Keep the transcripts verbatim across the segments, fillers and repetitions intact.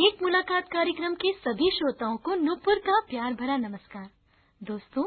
एक मुलाकात कार्यक्रम के सभी श्रोताओं को नूपुर का प्यार भरा नमस्कार। दोस्तों,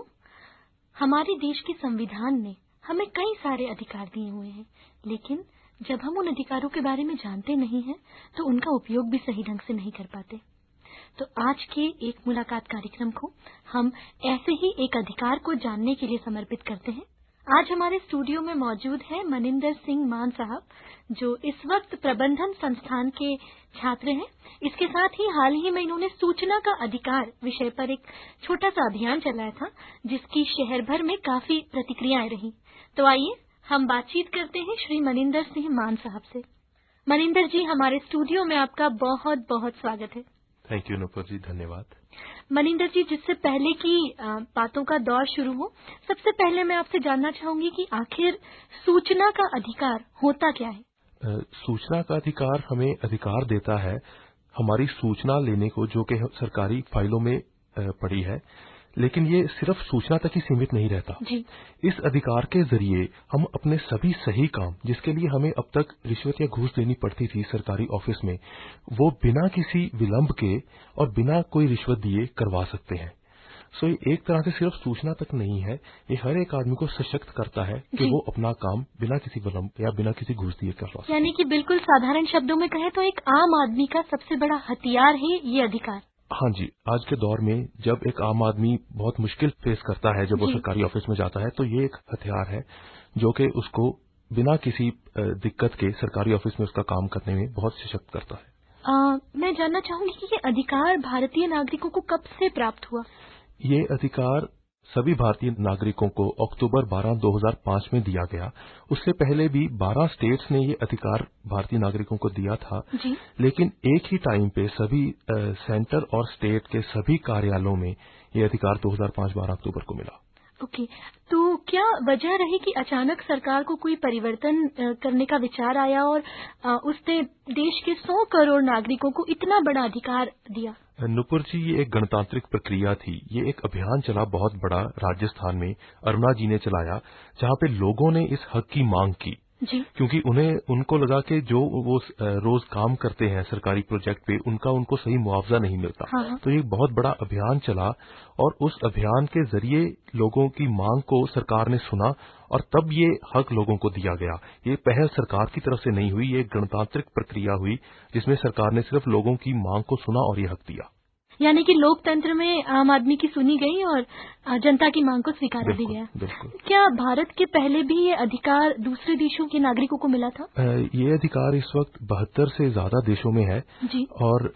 हमारे देश के संविधान ने हमें कई सारे अधिकार दिए हुए हैं, लेकिन जब हम उन अधिकारों के बारे में जानते नहीं हैं तो उनका उपयोग भी सही ढंग से नहीं कर पाते। तो आज के एक मुलाकात कार्यक्रम को हम ऐसे ही एक अधिकार को जानने के लिए समर्पित करते हैं। आज हमारे स्टूडियो में मौजूद है मनिंदर सिंह मान साहब, जो इस वक्त प्रबंधन संस्थान के छात्र हैं। इसके साथ ही हाल ही में इन्होंने सूचना का अधिकार विषय पर एक छोटा सा अभियान चलाया था, जिसकी शहर भर में काफी प्रतिक्रियाएं रही। तो आइए हम बातचीत करते हैं श्री मनिंदर सिंह मान साहब से। मनिंदर जी, हमारे स्टूडियो में आपका बहुत बहुत स्वागत है। थैंक यू नूपुर जी, धन्यवाद। मनिंदर जी, जिससे पहले की बातों का दौर शुरू हो, सबसे पहले मैं आपसे जानना चाहूंगी कि आखिर सूचना का अधिकार होता क्या है? आ, सूचना का अधिकार हमें अधिकार देता है हमारी सूचना लेने को, जो कि सरकारी फाइलों में पड़ी है, लेकिन ये सिर्फ सूचना तक ही सीमित नहीं रहता जी। इस अधिकार के जरिए हम अपने सभी सही काम, जिसके लिए हमें अब तक रिश्वत या घूस देनी पड़ती थी सरकारी ऑफिस में, वो बिना किसी विलंब के और बिना कोई रिश्वत दिए करवा सकते हैं। सो ये एक तरह से सिर्फ सूचना तक नहीं है, ये हर एक आदमी को सशक्त करता है कि वो अपना काम बिना किसी विलंब या बिना किसी घूस दिए करवा सके। यानी कि बिल्कुल साधारण शब्दों में कहें तो एक आम आदमी का सबसे बड़ा हथियार है ये अधिकार। हाँ जी, आज के दौर में जब एक आम आदमी बहुत मुश्किल फेस करता है जब वो सरकारी ऑफिस में जाता है, तो ये एक हथियार है जो कि उसको बिना किसी दिक्कत के सरकारी ऑफिस में उसका काम करने में बहुत सशक्त करता है। आ, मैं जानना चाहूंगी कि ये अधिकार भारतीय नागरिकों को कब से प्राप्त हुआ? ये अधिकार सभी भारतीय नागरिकों को अक्टूबर बारह दो हज़ार पाँच में दिया गया। उससे पहले भी बारह स्टेट्स ने ये अधिकार भारतीय नागरिकों को दिया था, जी। लेकिन एक ही टाइम पे सभी आ, सेंटर और स्टेट के सभी कार्यालयों में ये अधिकार दो हज़ार पाँच बारह अक्टूबर को मिला। ओके, तो क्या वजह रही कि अचानक सरकार को कोई परिवर्तन करने का विचार आया और उसने देश के सौ करोड़ नागरिकों को इतना बड़ा अधिकार दिया? नुपुर जी, ये एक गणतांत्रिक प्रक्रिया थी। ये एक अभियान चला बहुत बड़ा राजस्थान में, अरुणा जी ने चलाया, जहाँ पे लोगों ने इस हक की मांग की। जी। क्योंकि उन्हें उनको लगा कि जो वो रोज काम करते हैं सरकारी प्रोजेक्ट पे, उनका उनको सही मुआवजा नहीं मिलता। हाँ। तो ये बहुत बड़ा अभियान चला और उस अभियान के जरिए लोगों की मांग को सरकार ने सुना और तब ये हक लोगों को दिया गया। ये पहल सरकार की तरफ से नहीं हुई, ये गणतांत्रिक प्रक्रिया हुई जिसमें सरकार ने सिर्फ लोगों की मांग को सुना और ये हक दिया। यानी कि लोकतंत्र में आम आदमी की सुनी गई और जनता की मांग को स्वीकार भी गया। क्या भारत के पहले भी ये अधिकार दूसरे देशों के नागरिकों को मिला था? ये अधिकार इस वक्त बहत्तर से ज्यादा देशों में है जी। और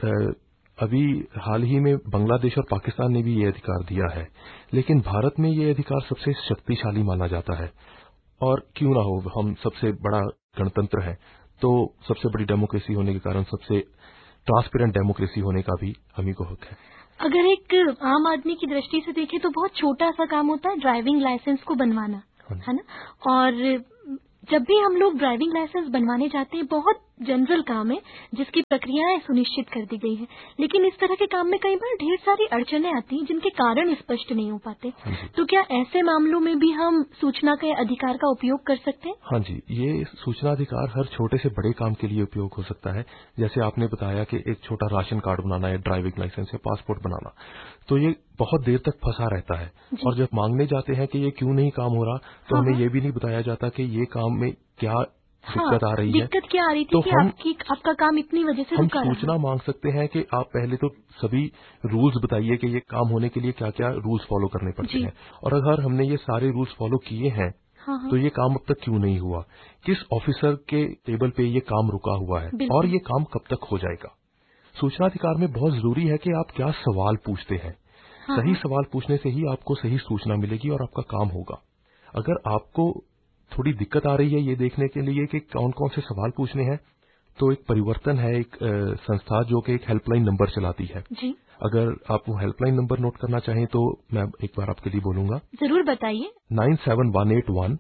अभी हाल ही में बांग्लादेश और पाकिस्तान ने भी ये अधिकार दिया है, लेकिन भारत में ये अधिकार सबसे शक्तिशाली माना जाता है। और क्यों ना हो, हम सबसे बड़ा गणतंत्र है, तो सबसे बड़ी डेमोक्रेसी होने के कारण सबसे ट्रांसपेरेंट डेमोक्रेसी होने का भी हमी को हक है। अगर एक आम आदमी की दृष्टि से देखें तो बहुत छोटा सा काम होता है ड्राइविंग लाइसेंस को बनवाना, है ना? और जब भी हम लोग ड्राइविंग लाइसेंस बनवाने जाते हैं, बहुत जनरल काम है जिसकी प्रक्रियाएं सुनिश्चित कर दी गई है, लेकिन इस तरह के काम में कई बार ढेर सारी अड़चनें आती हैं जिनके कारण स्पष्ट नहीं हो पाते। तो क्या ऐसे मामलों में भी हम सूचना के अधिकार का उपयोग कर सकते हैं? हाँ जी, ये सूचना अधिकार हर छोटे से बड़े काम के लिए उपयोग हो सकता है। जैसे आपने बताया कि एक छोटा राशन कार्ड बनाना है, ड्राइविंग लाइसेंस या पासपोर्ट बनाना, तो ये बहुत देर तक फंसा रहता है और जब मांगने जाते हैं कि ये क्यों नहीं काम हो रहा, तो हाँ, हमें ये भी नहीं बताया जाता कि ये काम में क्या दिक्कत हाँ, आ रही है। है। दिक्कत क्या आ रही थी तो कि हम, आपकी आपका काम इतनी वजह से हम रुका रहा। सूचना मांग सकते हैं कि आप पहले तो सभी रूल्स बताइए कि ये काम होने के लिए क्या क्या रूल्स फॉलो करने पड़ते हैं, और अगर हमने ये सारे रूल्स फॉलो किए हैं, हाँ, हाँ। तो ये काम अब तक क्यों नहीं हुआ, किस ऑफिसर के टेबल पे ये काम रुका हुआ है और ये काम कब तक हो जाएगा। सूचना अधिकार में बहुत जरूरी है कि आप क्या सवाल पूछते हैं। हाँ, सही सवाल पूछने से ही आपको सही सूचना मिलेगी और आपका काम होगा। अगर आपको थोड़ी दिक्कत आ रही है ये देखने के लिए कि कौन कौन से सवाल पूछने हैं, तो एक परिवर्तन है, एक संस्था जो कि एक हेल्पलाइन नंबर चलाती है। जी। अगर आप वो हेल्पलाइन नंबर नोट करना चाहें तो मैं एक बार आपके लिए बोलूंगा। जरूर बताइए। Nine seven one eight one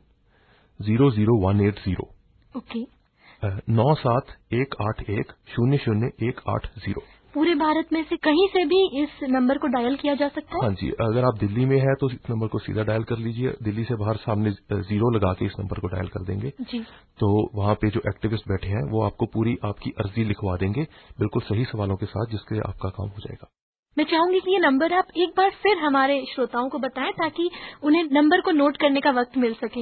zero zero one eight zero. Okay. नौ सात एक आठ एक शून्य शून्य एक आठ जीरो। पूरे भारत में से कहीं से भी इस नंबर को डायल किया जा सकता है? हाँ जी, अगर आप दिल्ली में हैं तो इस नंबर को सीधा डायल कर लीजिए। दिल्ली से बाहर सामने जीरो लगा के इस नंबर को डायल कर देंगे जी। तो वहाँ पे जो एक्टिविस्ट बैठे हैं वो आपको पूरी आपकी अर्जी लिखवा देंगे, बिल्कुल सही सवालों के साथ, जिसके आपका काम हो जाएगा। मैं चाहूंगी कि ये नंबर आप एक बार फिर हमारे श्रोताओं को बताएं ताकि उन्हें नंबर को नोट करने का वक्त मिल सके।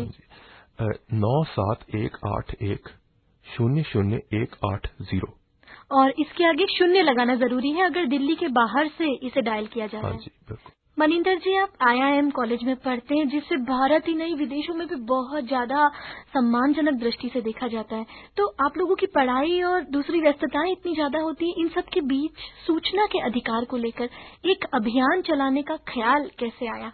नौ सात एक आठ एक शून्य शून्य एक आठ जीरो, और इसके आगे शून्य लगाना जरूरी है अगर दिल्ली के बाहर से इसे डायल किया जा रहा है। हाँ जी, बिल्कुल। मनिंदर जी, आप आई आई एम कॉलेज में पढ़ते हैं, जिसे भारत ही नहीं विदेशों में भी बहुत ज्यादा सम्मानजनक दृष्टि से देखा जाता है। तो आप लोगों की पढ़ाई और दूसरी व्यस्तताएं इतनी ज्यादा होती है, इन सब के बीच सूचना के अधिकार को लेकर एक अभियान चलाने का ख्याल कैसे आया?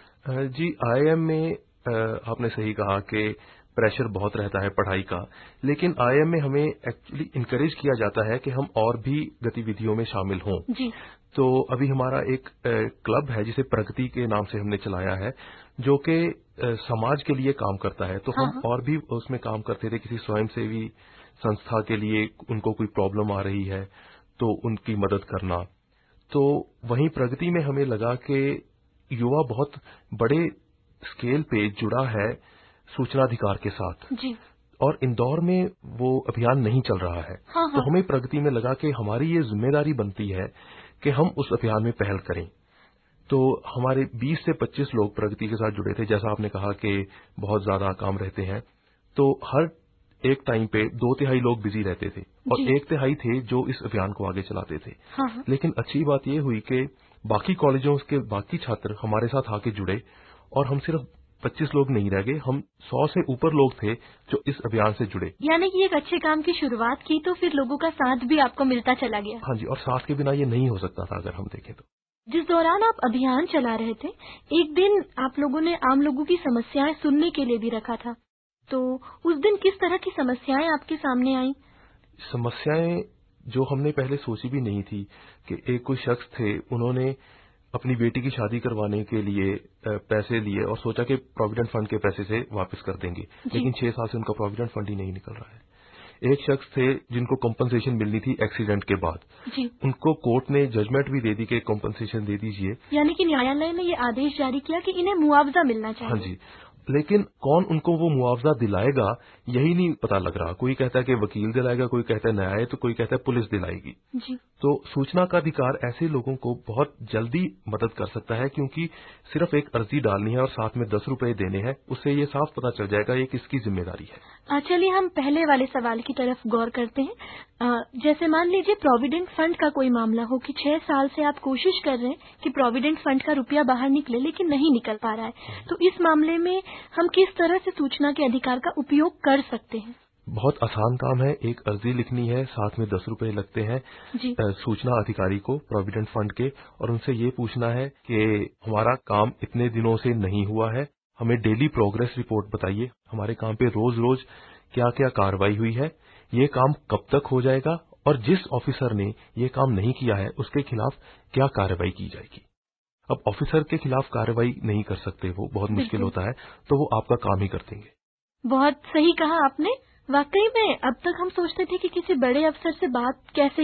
जी, आई आई एम में आपने सही कहा कि प्रेशर बहुत रहता है पढ़ाई का, लेकिन आई आई एम में हमें एक्चुअली इनकरेज किया जाता है कि हम और भी गतिविधियों में शामिल हों। जी। तो अभी हमारा एक क्लब है जिसे प्रगति के नाम से हमने चलाया है, जो कि समाज के लिए काम करता है। तो हाँ, हम हाँ। और भी उसमें काम करते थे, किसी स्वयंसेवी संस्था के लिए उनको कोई प्रॉब्लम आ रही है तो उनकी मदद करना। तो वहीं प्रगति में हमें लगा कि युवा बहुत बड़े स्केल पे जुड़ा है सूचनाधिकार के साथ। जी। और इंदौर में वो अभियान नहीं चल रहा है। हाँ, तो हाँ। हमें प्रगति में लगा कि हमारी ये जिम्मेदारी बनती है कि हम उस अभियान में पहल करें। तो हमारे बीस से पच्चीस लोग प्रगति के साथ जुड़े थे। जैसा आपने कहा कि बहुत ज्यादा काम रहते हैं, तो हर एक टाइम पे दो तिहाई लोग बिजी रहते थे और एक तिहाई थे जो इस अभियान को आगे चलाते थे। हाँ, हाँ। लेकिन अच्छी बात यह हुई कि बाकी कॉलेजों के बाकी छात्र हमारे साथ आके जुड़े और हम सिर्फ पच्चीस लोग नहीं रह गए, हम सौ से ऊपर लोग थे जो इस अभियान से जुड़े। यानी कि एक अच्छे काम की शुरुआत की तो फिर लोगों का साथ भी आपको मिलता चला गया। हाँ जी, और साथ के बिना ये नहीं हो सकता था अगर हम देखें तो। जिस दौरान आप अभियान चला रहे थे, एक दिन आप लोगों ने आम लोगों की समस्याएं सुनने के लिए भी रखा था। तो उस दिन किस तरह की समस्याएं आपके सामने आई? समस्याएं जो हमने पहले सोची भी नहीं थी कि एक कोई शख्स थे, उन्होंने अपनी बेटी की शादी करवाने के लिए पैसे लिए और सोचा कि प्रोविडेंट फंड के पैसे से वापस कर देंगे, लेकिन छह साल से उनका प्रोविडेंट फंड ही नहीं निकल रहा है। एक शख्स थे जिनको कॉम्पनसेशन मिलनी थी एक्सीडेंट के बाद, जी। उनको कोर्ट ने जजमेंट भी दे दी कि कॉम्पनसेशन दे दीजिए। यानी कि न्यायालय ने ये आदेश जारी किया कि इन्हें मुआवजा मिलना चाहिए। हाँ जी, लेकिन कौन उनको वो मुआवजा दिलाएगा यही नहीं पता लग रहा। कोई कहता है कि वकील दिलाएगा, कोई कहता है न्याय, तो कोई कहता है पुलिस दिलाएगी। जी। तो सूचना का अधिकार ऐसे लोगों को बहुत जल्दी मदद कर सकता है, क्योंकि सिर्फ एक अर्जी डालनी है और साथ में दस रुपए देने हैं, उससे ये साफ पता चल जाएगा ये किसकी जिम्मेदारी है। चलिए हम पहले वाले सवाल की तरफ गौर करते हैं। आ, जैसे मान लीजिए प्रोविडेंट फंड का कोई मामला हो कि छह साल से आप कोशिश कर रहे हैं कि प्रोविडेंट फंड का रुपया बाहर निकले, लेकिन नहीं निकल पा रहा है, तो इस मामले में हम किस तरह से सूचना के अधिकार का उपयोग कर सकते हैं? बहुत आसान काम है, एक अर्जी लिखनी है, साथ में दस रुपए लगते हैं जी। सूचना अधिकारी को प्रोविडेंट फंड के, और उनसे ये पूछना है कि हमारा काम इतने दिनों से नहीं हुआ है, हमें डेली प्रोग्रेस रिपोर्ट बताइए, हमारे काम पे रोज रोज क्या क्या कार्रवाई हुई है, ये काम कब तक हो जाएगा, और जिस ऑफिसर ने ये काम नहीं किया है उसके खिलाफ क्या कार्रवाई की जाएगी। अब ऑफिसर के खिलाफ कार्रवाई नहीं कर सकते, वो बहुत मुश्किल होता है, तो वो आपका काम ही कर देंगे। बहुत सही कहा आपने। वाकई में अब तक हम सोचते थे कि किसी बड़े अफसर से बात कैसे